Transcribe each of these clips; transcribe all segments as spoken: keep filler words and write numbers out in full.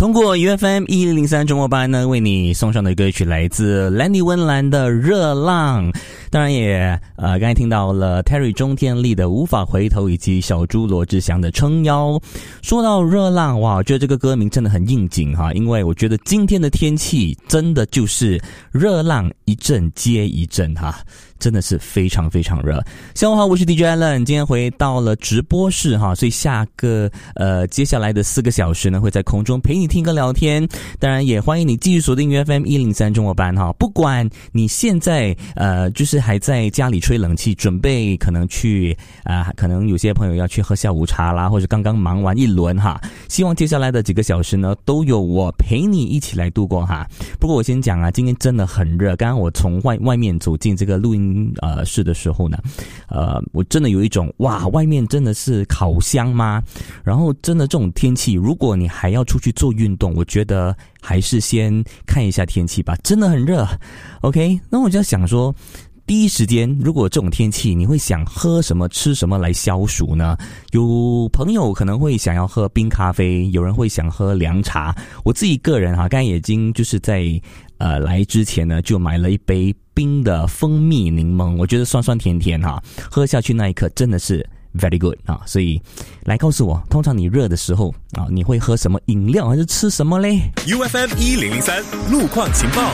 通过 U F M 一零零三中国班呢，为你送上的歌曲来自兰妮温岚的《热浪》。当然也呃，刚才听到了 Terry 钟天利的《无法回头》，以及小猪罗志祥的《撑腰》。说到热浪，哇，我觉得这个歌名真的很应景哈，因为我觉得今天的天气真的就是热浪一阵接一阵哈。真的是非常非常热。下午好，我是 D J Allen， 今天回到了直播室哈，所以下个呃接下来的四个小时呢，会在空中陪你听歌聊天。当然也欢迎你继续锁定 U F M 一零三中国班哈，不管你现在呃就是还在家里吹冷气，准备可能去啊、呃，可能有些朋友要去喝下午茶啦，或者刚刚忙完一轮哈，希望接下来的几个小时呢，都有我陪你一起来度过哈。不过我先讲啊，今天真的很热，刚刚我从外外面走进这个录音呃室的时候呢，呃我真的有一种哇，外面真的是烤箱吗？然后真的这种天气，如果你还要出去做运动，我觉得还是先看一下天气吧，真的很热。 OK， 那我就要想说，第一时间如果这种天气你会想喝什么吃什么来消暑呢？有朋友可能会想要喝冰咖啡，有人会想喝凉茶。我自己个人哈，刚才已经就是在呃来之前呢，就买了一杯冰的蜂蜜柠檬，我觉得酸酸甜甜哈，喝下去那一刻真的是 very good 啊！所以来告诉我，通常你热的时候啊，你会喝什么饮料还是吃什么嘞 ？U F M 一零零三路况情报。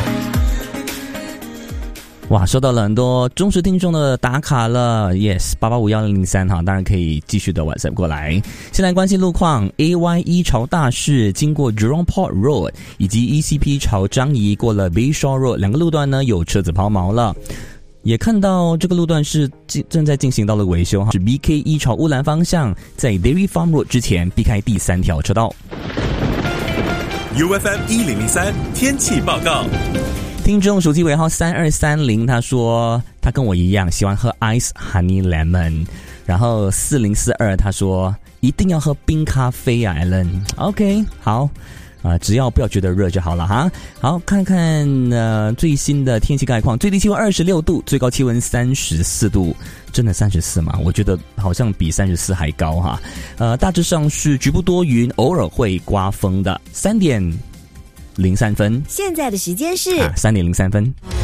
哇，收到了很多忠实听众的打卡了 ，yes 八八五一零零三哈，当然可以继续的 WhatsApp 过来。先来关心路况 ，A Y E 朝大市经过 Jurong Port Road 以及 E C P 朝樟宜过了 Bayshore Road 两个路段呢有车子抛锚了。也看到这个路段是正在进行到了维修哈，是 B K 一朝乌兰方向，在 Dairy Farm Road 之前避开第三条车道。 U F M 一零零三天气报告。 听众手机尾号三二三零，他说他跟我一样喜欢喝 Ice Honey Lemon， 然后四零四二他说一定要喝冰咖啡啊 Allen。OK， 好。啊、呃，只要不要觉得热就好了哈。好，看看呃最新的天气概况，最低气温二十六度，最高气温三十四度，真的三十四吗？我觉得好像比三十四还高哈。呃，大致上是局部多云，偶尔会刮风的。三点零三分， 现在的时间是啊，三点零三分。